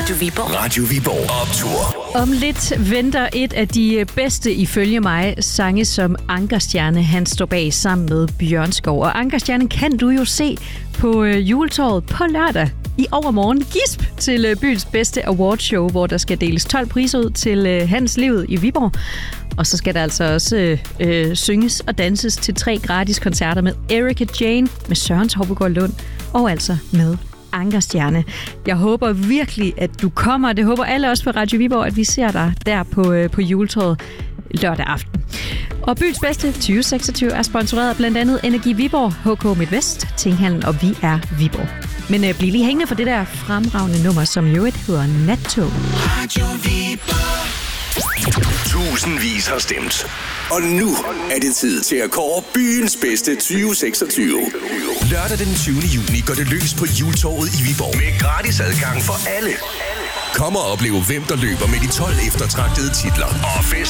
Radio Viborg. Radio Viborg Optur. Om lidt venter et af de bedste ifølge mig sange, som Ankerstjerne han står bag sammen med Bjørnskov. Og Ankerstjerne kan du jo se på juletorvet på lørdag i overmorgen. Gisp til byens bedste awardshow, hvor der skal deles 12 priser ud til Handelslivet i Viborg. Og så skal der altså også synges og danses til 3 gratis koncerter med Erika Jane, med Søren Houpegaard Lund og altså med Ankerstjerne. Jeg håber virkelig, at du kommer. Det håber alle også på Radio Viborg, at vi ser dig der på juletorvet lørdag aften. Og byens bedste 2026 er sponsoreret af blandt andet Energi Viborg, HK Midtvest, Tinghallen og Vi er Viborg. Men bliv lige hængende for det der fremragende nummer, som jo hedder Nattog. Radio Viborg. Tusindvis har stemt. Og nu er det tid til at kåre byens bedste 2026. Lørdag den 20. juni går det løs på juletorvet i Viborg med gratis adgang for alle. Kom og oplev, hvem der løber med de 12 eftertragtede titler. Og fest